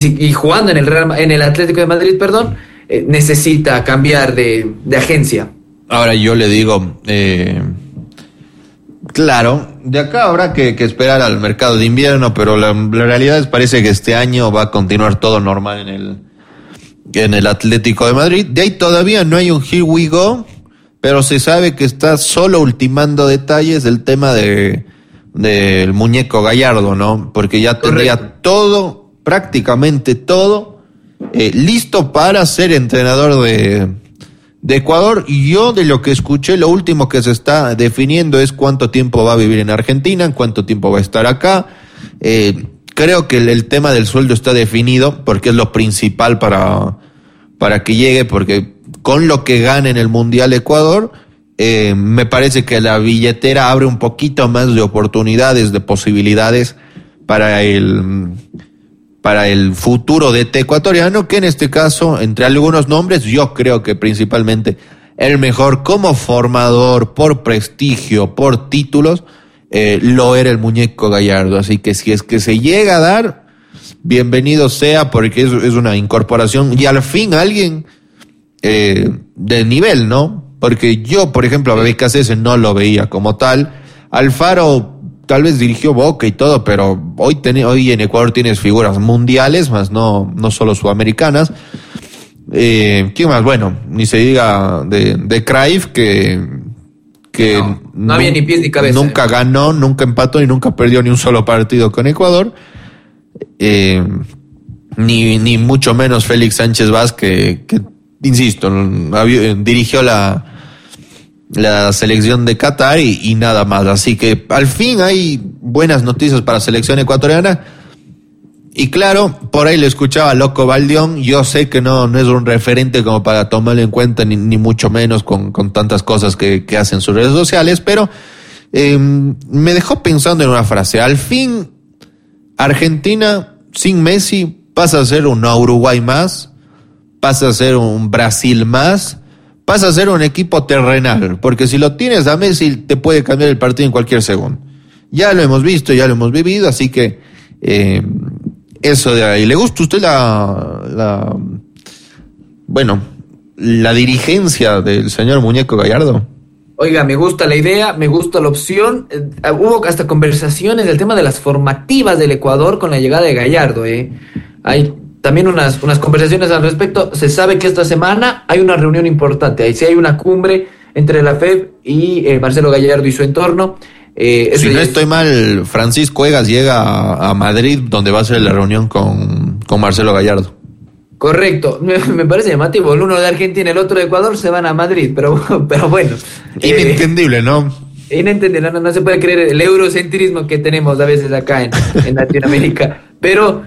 y jugando en el Atlético de Madrid, perdón, necesita cambiar de agencia. Ahora yo le digo, claro, de acá habrá que esperar al mercado de invierno, pero la realidad es parece que este año va a continuar todo normal en el Atlético de Madrid. De ahí todavía no hay un here we go, pero se sabe que está solo ultimando detalles del tema del muñeco Gallardo, ¿no? Porque ya tendría todo, prácticamente todo, listo para ser entrenador de Ecuador. Y yo, de lo que escuché, lo último que se está definiendo es cuánto tiempo va a vivir en Argentina, cuánto tiempo va a estar acá. Creo que el tema del sueldo está definido porque es lo principal para que llegue, porque con lo que gana en el Mundial Ecuador, me parece que la billetera abre un poquito más de oportunidades, de posibilidades para el futuro DT ecuatoriano, que en este caso, entre algunos nombres, yo creo que principalmente el mejor como formador, por prestigio, por títulos, lo era el muñeco Gallardo. Así que si es que se llega a dar, bienvenido sea, porque es una incorporación y al fin alguien de nivel, ¿no? Porque yo, por ejemplo, a BKC no lo veía como tal. Alfaro tal vez dirigió Boca y todo, pero hoy en Ecuador tienes figuras mundiales, más no solo sudamericanas. ¿Quién más? Bueno, ni se diga de Cruyff, que no había ni pies ni cabeza. Nunca ganó, nunca empató y nunca perdió ni un solo partido con Ecuador. Ni mucho menos Félix Sánchez Vázquez, que insisto, dirigió la selección de Qatar y nada más. Así que al fin hay buenas noticias para la selección ecuatoriana. Y claro, por ahí le escuchaba a Loco Baldión. Yo sé que no es un referente como para tomarlo en cuenta, ni mucho menos con tantas cosas que hace en sus redes sociales, pero me dejó pensando en una frase. Al fin, Argentina sin Messi pasa a ser un Uruguay más, pasa a ser un Brasil más, pasa a ser un equipo terrenal, porque si lo tienes a Messi te puede cambiar el partido en cualquier segundo. Ya lo hemos visto, ya lo hemos vivido, así que eso de ahí. ¿Le gusta a usted la dirigencia del señor Muñeco Gallardo? Oiga, me gusta la idea, me gusta la opción. Hubo hasta conversaciones del tema de las formativas del Ecuador con la llegada de Gallardo. Hay también unas conversaciones al respecto. Se sabe que esta semana hay una reunión importante. Ahí sí hay una cumbre entre la FEB y Marcelo Gallardo y su entorno. Si no estoy mal, Francisco Egas llega a Madrid, donde va a ser la reunión con Marcelo Gallardo. Correcto, me parece llamativo. El uno de Argentina, el otro de Ecuador se van a Madrid, pero bueno. Inentendible, ¿no? Inentendible, no se puede creer el eurocentrismo que tenemos a veces acá en Latinoamérica. Pero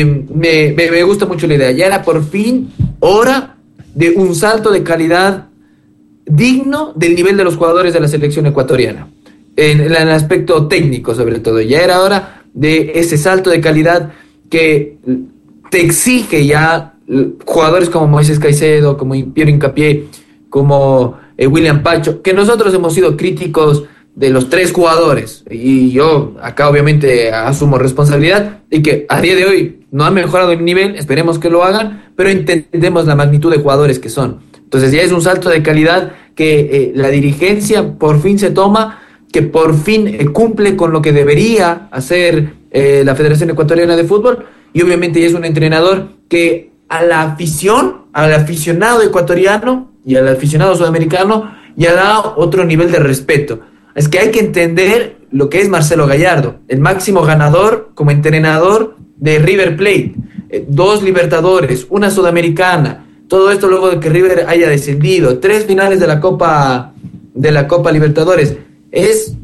me gusta mucho la idea. Ya era por fin hora de un salto de calidad digno del nivel de los jugadores de la selección ecuatoriana. En el aspecto técnico, sobre todo. Ya era hora de ese salto de calidad que te exige ya jugadores como Moisés Caicedo, como Piero Hincapié, como William Pacho, que nosotros hemos sido críticos de los tres jugadores, y yo acá obviamente asumo responsabilidad, y que a día de hoy no han mejorado el nivel, esperemos que lo hagan, pero entendemos la magnitud de jugadores que son. Entonces ya es un salto de calidad que la dirigencia por fin se toma, que por fin cumple con lo que debería hacer la Federación Ecuatoriana de Fútbol, y obviamente ya es un entrenador que a la afición, al aficionado ecuatoriano y al aficionado sudamericano ya da otro nivel de respeto. Es que hay que entender lo que es Marcelo Gallardo, el máximo ganador como entrenador de River Plate, 2 Libertadores, una Sudamericana, todo esto luego de que River haya descendido, 3 finales de la Copa Libertadores. Es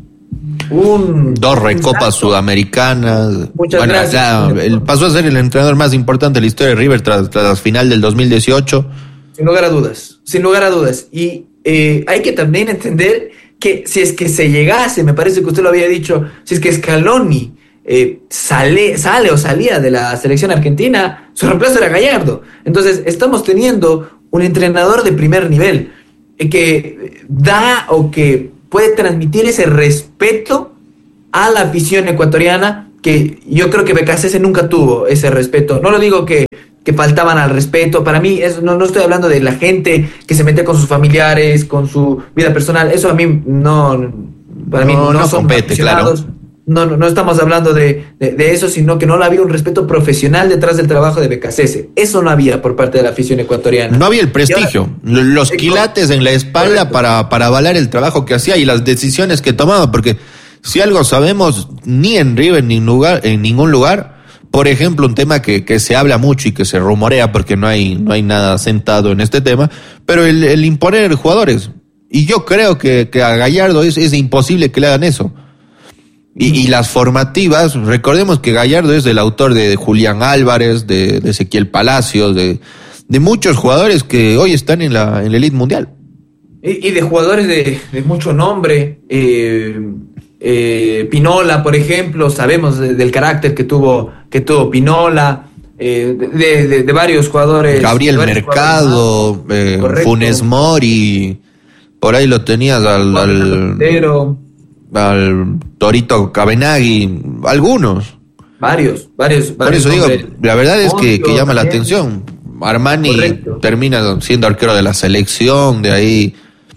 2 recopas sudamericanas. Muchas gracias. Pasó a ser el entrenador más importante de la historia de River tras la final del 2018. Sin lugar a dudas. Y hay que también entender que si es que se llegase, me parece que usted lo había dicho, si es que Scaloni salía de la selección argentina, su reemplazo era Gallardo. Entonces estamos teniendo un entrenador de primer nivel que da o que puede transmitir ese respeto a la afición ecuatoriana, que yo creo que BKC nunca tuvo ese respeto. No lo digo que que faltaban al respeto. Para mí, no estoy hablando de la gente que se mete con sus familiares, con su vida personal. Eso a mí no son compete, claro. No estamos hablando de eso, sino que no había un respeto profesional detrás del trabajo de Becasese. Eso no había por parte de la afición ecuatoriana. No había el prestigio, los quilates en la espalda para avalar el trabajo que hacía y las decisiones que tomaba, porque si algo sabemos, ni en River ni en ningún lugar, por ejemplo, un tema que se habla mucho y que se rumorea porque no hay nada sentado en este tema, pero el imponer jugadores. Y yo creo que a Gallardo es imposible que le hagan eso. Y las formativas, recordemos que Gallardo es el autor de Julián Álvarez, de Ezequiel Palacios, de muchos jugadores que hoy están en la elite mundial. Y de jugadores de mucho nombre, Pinola, por ejemplo, sabemos del carácter que tuvo Pinola, de varios jugadores. Gabriel Mercado, Funes Mori, por ahí lo tenías al Torito Cabenagui, algunos. Varios. Por eso digo, la verdad es que llama la atención. Armani termina siendo arquero de la selección, de ahí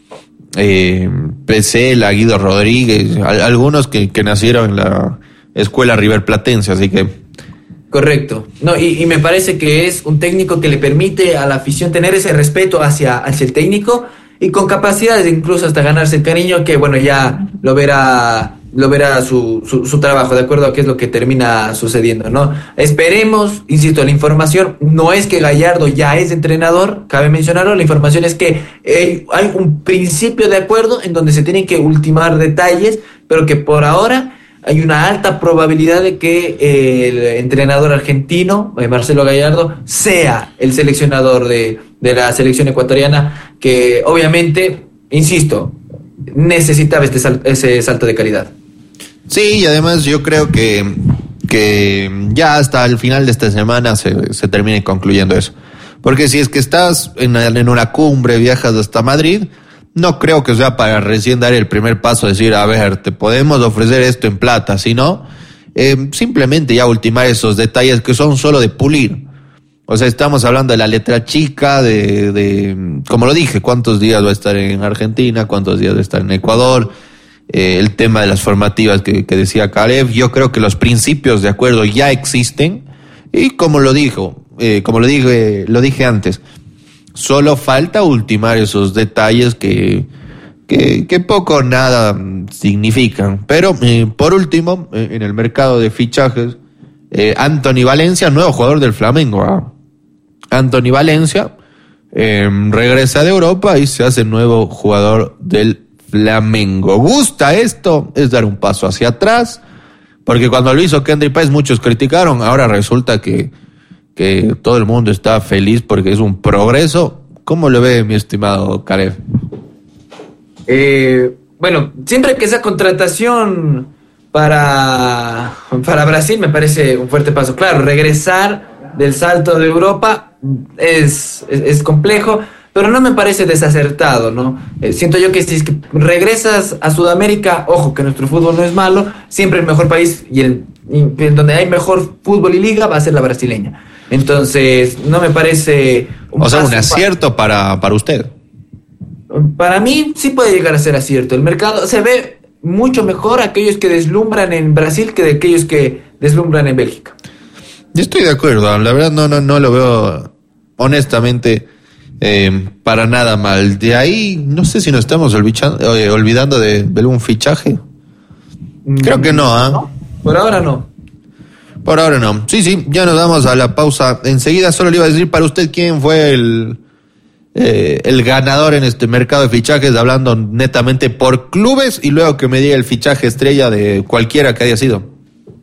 Pesela, Guido Rodríguez, algunos que nacieron en la escuela River Platense, así que... Correcto. No, y me parece que es un técnico que le permite a la afición tener ese respeto hacia el técnico, y con capacidades incluso hasta ganarse el cariño, que bueno, ya lo verá su trabajo, de acuerdo a qué es lo que termina sucediendo, ¿no? Esperemos, insisto, la información no es que Gallardo ya es entrenador, cabe mencionarlo, la información es que hay un principio de acuerdo en donde se tienen que ultimar detalles, pero que por ahora hay una alta probabilidad de que el entrenador argentino, Marcelo Gallardo, sea el seleccionador de la selección ecuatoriana, que obviamente, insisto, necesitaba ese salto de calidad. Sí, y además yo creo que ya hasta el final de esta semana se termine concluyendo eso. Porque si es que estás en una cumbre, viajas hasta Madrid, no creo que sea para recién dar el primer paso, decir, a ver, te podemos ofrecer esto en plata, sino simplemente ya ultimar esos detalles que son solo de pulir. O sea, estamos hablando de la letra chica, como lo dije, cuántos días va a estar en Argentina, cuántos días va a estar en Ecuador, el tema de las formativas que decía Caleb. Yo creo que los principios de acuerdo ya existen y como lo dije antes, solo falta ultimar esos detalles que poco o nada significan. Pero por último, en el mercado de fichajes, Anthony Valencia, nuevo jugador del Flamengo. Anthony Valencia regresa de Europa y se hace nuevo jugador del Flamengo. ¿Gusta esto? Es dar un paso hacia atrás, porque cuando lo hizo Kendry Páez muchos criticaron, ahora resulta que todo el mundo está feliz porque es un progreso. ¿Cómo lo ve, mi estimado Caleb? Bueno, siempre que esa contratación para Brasil me parece un fuerte paso. Claro, regresar del salto de Europa es complejo, pero no me parece desacertado, ¿no? Siento yo que si es que regresas a Sudamérica, ojo que nuestro fútbol no es malo, siempre el mejor país y en donde hay mejor fútbol y liga va a ser la brasileña. Entonces, no me parece... un acierto para usted. Para mí sí puede llegar a ser acierto. El mercado se ve mucho mejor aquellos que deslumbran en Brasil que de aquellos que deslumbran en Bélgica. Yo estoy de acuerdo, la verdad no lo veo honestamente para nada mal. De ahí, no sé si nos estamos olvidando de algún fichaje. Creo que no, ¿ah? ¿No? Por ahora no. Por ahora no. Sí, ya nos damos a la pausa. Enseguida solo le iba a decir para usted quién fue el ganador en este mercado de fichajes, hablando netamente por clubes, y luego que me diga el fichaje estrella de cualquiera que haya sido.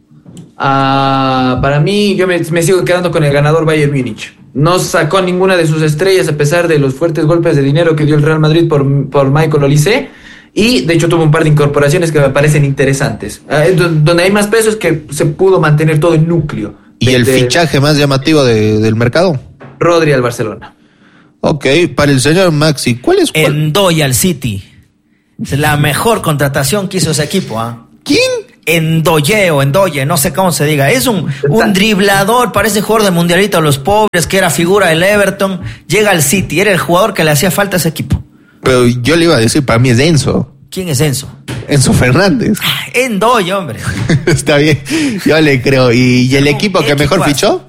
Para mí, yo me sigo quedando con el ganador Bayern Múnich. No sacó ninguna de sus estrellas a pesar de los fuertes golpes de dinero que dio el Real Madrid por Michael Olise, y de hecho tuvo un par de incorporaciones que me parecen interesantes. Donde hay más peso es que se pudo mantener todo el núcleo. ¿Y el fichaje más llamativo del mercado? Rodri al Barcelona. Ok, para el señor Maxi, ¿cuál es? Ndoye al City. Es la mejor contratación que hizo ese equipo, ¿ah? ¿Quién? Endoye, no sé cómo se diga. Es un driblador, parece jugador del Mundialito a los pobres, que era figura del Everton. Llega al City, era el jugador que le hacía falta a ese equipo. Pero yo le iba a decir, para mí es Enzo. ¿Quién es Enzo? Enzo Fernández. Endoye, hombre. Está bien, yo le creo. ¿Y el equipo que mejor fichó?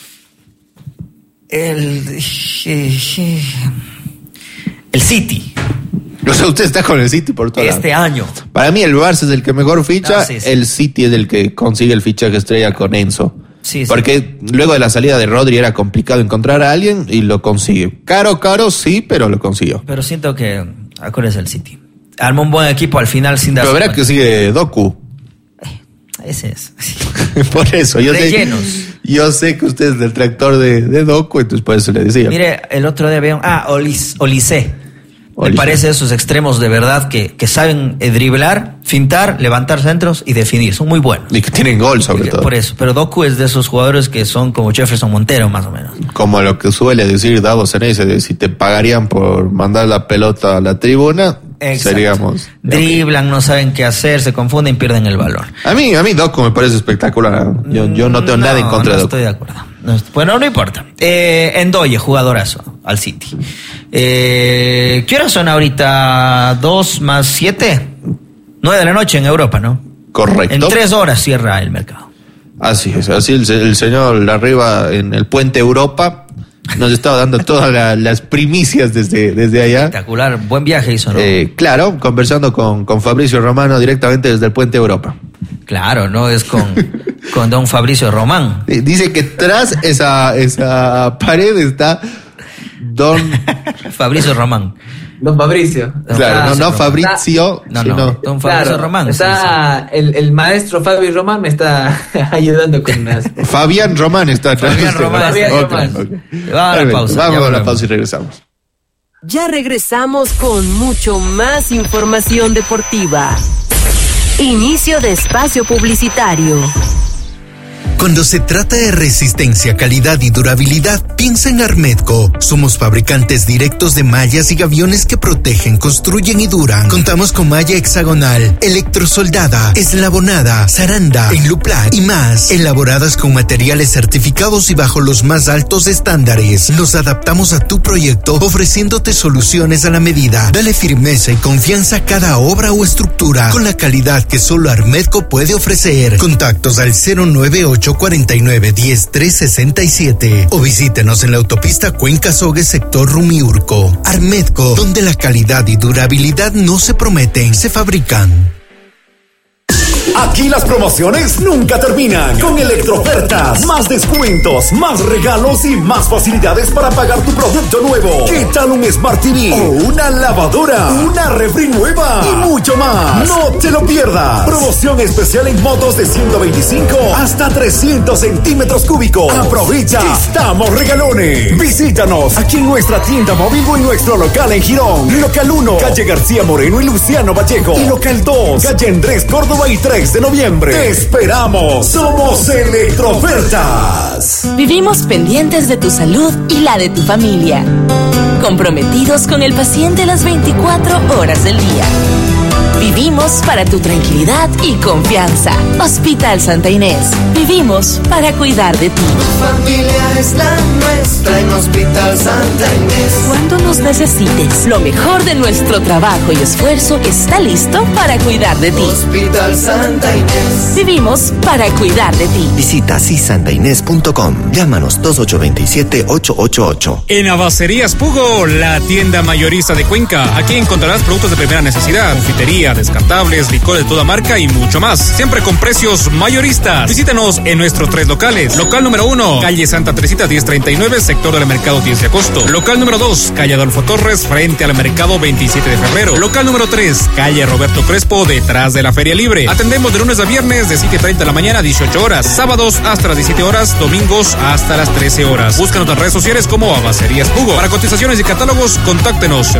El City. O sea, usted está con el City por todo este año. Para mí el Barça es el que mejor ficha, sí. El City es el que consigue el fichaje estrella con Enzo. Sí. Porque luego de la salida de Rodri era complicado encontrar a alguien y lo consigue. Caro, sí, pero lo consiguió. Pero siento que acuérdese el City. Armó un buen equipo al final sin darse Pero verá cuenta. que sigue Doku. Ese es. Por eso, Rellenos. yo sé que usted es detractor de Doku, entonces por eso le decía. Mire, el otro día veo... Olise. Me parece esos extremos de verdad que saben driblar, fintar, levantar centros y definir. Son muy buenos. Y que tienen gol, sobre todo. Por eso. Pero Doku es de esos jugadores que son como Jefferson Montero, más o menos. Como lo que suele decir Davo Ceneice, de si te pagarían por mandar la pelota a la tribuna, exacto. Seríamos... Driblan, no saben qué hacer, se confunden y pierden el valor. A mí Doku me parece espectacular. Yo no tengo nada en contra de Doku. No estoy de acuerdo. Bueno, no importa. Endoye, jugadorazo al City. ¿Qué horas son ahorita? 2 más 7. 9 de la noche en Europa, ¿no? Correcto. En 3 horas cierra el mercado. Así es, así el señor arriba en el puente Europa nos estaba dando todas las primicias desde allá. Espectacular, buen viaje hizo, ¿no? Claro, conversando con Fabricio Romano directamente desde el puente Europa. Claro, no es con don Fabricio Román. Dice que tras esa pared está don Fabricio Román. Don Fabricio. Claro, no Fabricio, no, don Fabricio Román. Está sí. El maestro Fabi Román me está ayudando con unas... Fabián Román está atrás. Fabián Román. Okay. Vamos a la pausa. Vamos a la pausa y regresamos. Ya regresamos con mucho más información deportiva. Inicio de espacio publicitario. Cuando se trata de resistencia, calidad y durabilidad, piensa en Armedco. Somos fabricantes directos de mallas y gaviones que protegen, construyen y duran. Contamos con malla hexagonal, electrosoldada, eslabonada, zaranda, enluplac y más, elaboradas con materiales certificados y bajo los más altos estándares. Nos adaptamos a tu proyecto ofreciéndote soluciones a la medida. Dale firmeza y confianza a cada obra o estructura con la calidad que solo Armedco puede ofrecer. Contactos al 098-49-10367 o visítenos en la autopista Cuenca-Sogue, sector Rumiurco. Armedco, donde la calidad y durabilidad no se prometen, se fabrican. Aquí las promociones nunca terminan. Con Electrofertas, más descuentos, más regalos y más facilidades para pagar tu producto nuevo. ¿Qué tal un Smart TV o una lavadora, una refri nueva y mucho más? No te lo pierdas. Promoción especial en motos de 125 hasta 300 centímetros cúbicos. Aprovecha, estamos regalones. Visítanos aquí en nuestra tienda móvil o en nuestro local en Girón. Local 1, calle García Moreno y Luciano Vallejo. Y local 2, calle Andrés Córdoba y 3 de noviembre. ¡Te esperamos! ¡Somos Electrofertas! Vivimos pendientes de tu salud y la de tu familia. Comprometidos con el paciente las 24 horas del día. Vivimos para tu tranquilidad y confianza. Hospital Santa Inés. Vivimos para cuidar de ti. Tu familia es la nuestra en Hospital Santa Inés. Cuando nos necesites, lo mejor de nuestro trabajo y esfuerzo está listo para cuidar de ti. Hospital Santa Inés. Vivimos para cuidar de ti. Visita sisantainés.com. Llámanos 2827-888. En Abacerías Pugo, la tienda mayorista de Cuenca. Aquí encontrarás productos de primera necesidad, confitería, descartables, licor de toda marca y mucho más. Siempre con precios mayoristas. Visítanos en nuestros 3 locales. Local número 1, calle Santa Teresita 1039, sector del mercado 10 de agosto. Local número 2, calle Adolfo Torres, frente al mercado 27 de febrero. Local número 3, calle Roberto Crespo, detrás de la Feria Libre. Atendemos de lunes a viernes de 7:30 de la mañana a 18 horas. Sábados hasta las 17 horas, domingos hasta las 13 horas. Búscanos en redes sociales como Abacerías Pugo. Para cotizaciones y catálogos, contáctenos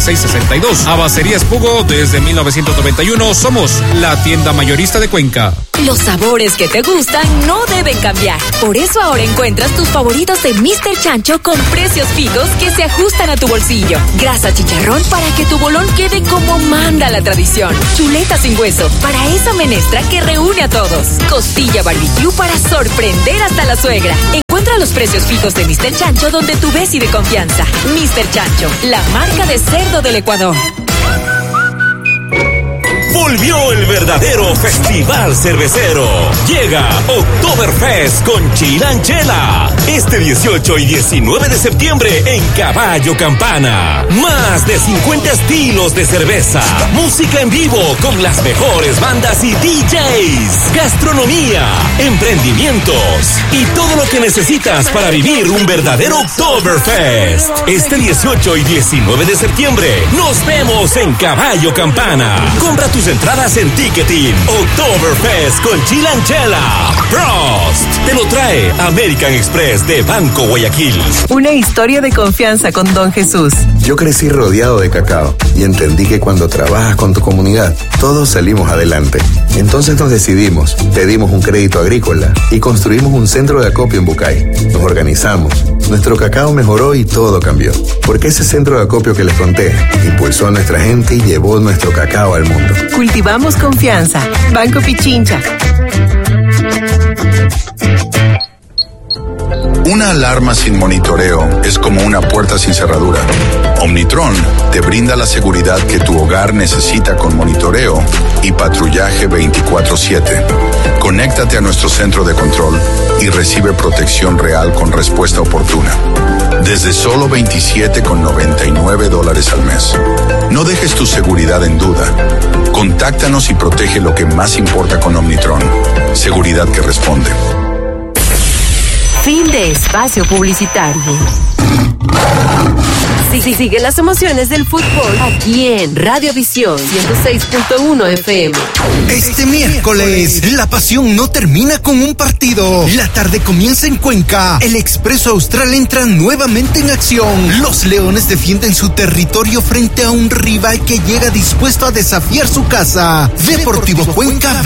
096-871-5662. Abacerías Pugo, desde 1991 somos la tienda mayorista de Cuenca. Los sabores que te gustan no deben cambiar. Por eso ahora encuentras tus favoritos de Mr. Chancho con precios fijos que se ajustan a tu bolsillo. Grasa chicharrón para que tu bolón quede como manda la tradición. Chuleta sin hueso para esa menestra que reúne a todos. Costilla barbecue para sorprender hasta la suegra. Encuentra los precios fijos de Mr. Chancho donde tú ves y de confianza. Mr. Chancho, la marca de cerdo del Ecuador. Volvió el verdadero festival cervecero. Llega Oktoberfest con Chilanchela. Este 18 y 19 de septiembre en Caballo Campana. Más de 50 estilos de cerveza. Música en vivo con las mejores bandas y DJs. Gastronomía, emprendimientos y todo lo que necesitas para vivir un verdadero Oktoberfest. Este 18 y 19 de septiembre nos vemos en Caballo Campana. Compra tus entradas en Ticketing. Oktoberfest con Chilanchela. Prost. Te lo trae American Express de Banco Guayaquil. Una historia de confianza con Don Jesús. Yo crecí rodeado de cacao y entendí que cuando trabajas con tu comunidad, todos salimos adelante. Entonces nos decidimos, pedimos un crédito agrícola y construimos un centro de acopio en Bucay. Nos organizamos, nuestro cacao mejoró y todo cambió. Porque ese centro de acopio que les conté impulsó a nuestra gente y llevó nuestro cacao al mundo. Cultivamos confianza. Banco Pichincha. Una alarma sin monitoreo es como una puerta sin cerradura. Omnitron te brinda la seguridad que tu hogar necesita con monitoreo y patrullaje 24/7. Conéctate a nuestro centro de control y recibe protección real con respuesta oportuna. Desde solo $27,99 al mes. No dejes tu seguridad en duda. Contáctanos y protege lo que más importa con Omnitron. Seguridad que responde. Fin de espacio publicitario. Sigue las emociones del fútbol aquí en Radiovisión 106.1 FM. Este miércoles, la pasión no termina con un partido. La tarde comienza en Cuenca. El Expreso Austral entra nuevamente en acción. Los Leones defienden su territorio frente a un rival que llega dispuesto a desafiar su casa. Deportivo Cuenca